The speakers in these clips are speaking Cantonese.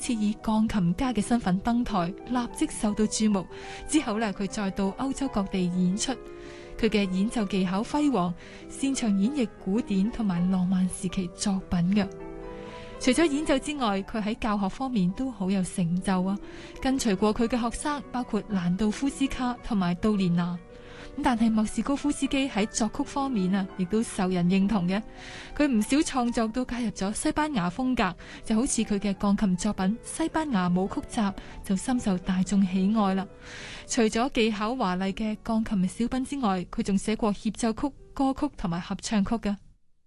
次以鋼琴家嘅身份登台，立即受到注目。之後呢，佢再到歐洲各地演出，佢嘅演奏技巧輝煌，擅長演繹古典同埋浪漫時期作品嘅。除咗演奏之外，佢喺教學方面都好有成就啊！跟隨過佢嘅學生包括蘭道夫斯卡同埋杜連娜。但係莫斯高夫斯基喺作曲方面啊，亦都受人認同嘅。佢唔少創作都加入咗西班牙風格，就好似佢嘅鋼琴作品《西班牙舞曲集》就深受大眾喜愛啦。除咗技巧華麗嘅鋼琴小品之外，佢仲寫過協奏曲、歌曲同埋合唱曲嘅。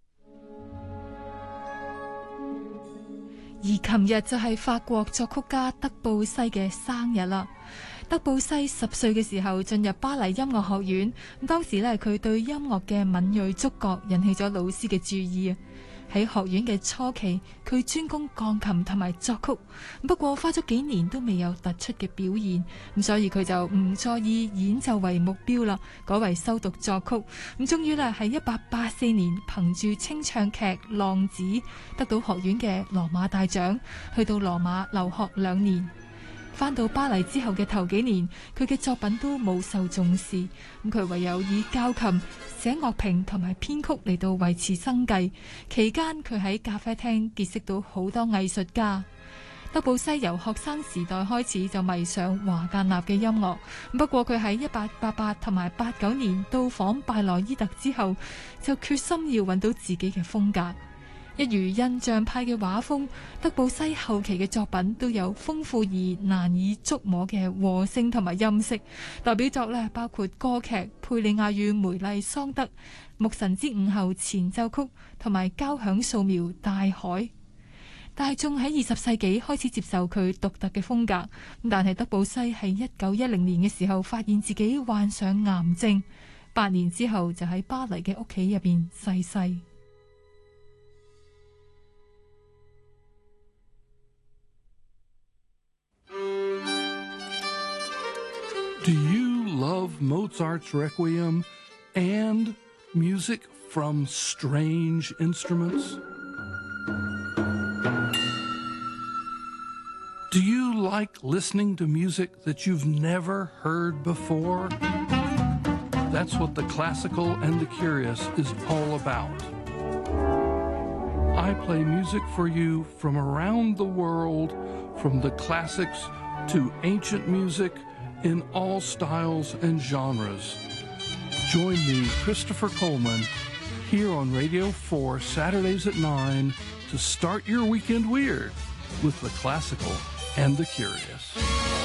而琴日就係法國作曲家德布西嘅生日啦。德布西10歲嘅時候進入巴黎音樂學院，當時呢，佢對音樂嘅敏銳觸覺引起咗老師嘅注意啊。喺學院嘅初期，佢專攻鋼琴同埋作曲，不過花咗幾年都未有突出嘅表現，咁所以佢就唔再以演奏為目標啦，改為修讀作曲。咁終於呢，喺1884年憑住清唱劇《浪子》得到學院嘅羅馬大獎，去到羅馬留學2年。返到巴黎之後嘅頭幾年，佢嘅作品都冇受重視，咁佢唯有以教琴、寫樂評同埋編曲嚟到維持生計。期間佢喺咖啡廳結識到好多藝術家。德布西由學生時代開始就迷上華格納嘅音樂，不過佢喺1888同埋89年到訪拜萊伊特之後，就決心要揾到自己嘅風格。一如印象派嘅畫風，德布西後期嘅作品都有豐富而難以捉摸嘅和聲同埋音色。代表作呢，包括歌劇《佩里亞與梅麗桑德》、《牧神之午後前奏曲》同埋交響素描《大海》。大眾喺20世紀開始接受佢獨特嘅風格，但係德布西喺1910年嘅時候發現自己患上癌症，8年之後就喺巴黎嘅屋企入邊逝世。 Do you love Mozart's Requiem and music from strange instruments? Do you like listening to music that you've never heard before? That's what the Classical and the Curious is all about. I play music for you from around the world, from the classics to ancient music, in all styles and genres. Join me, Christopher Coleman, here on Radio 4, Saturdays at 9, to start your weekend weird with the classical and the curious.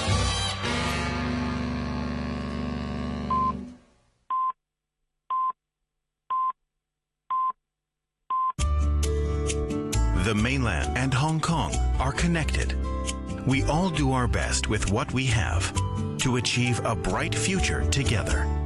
The mainland and Hong Kong are connected. We all do our best with what we have to achieve a bright future together.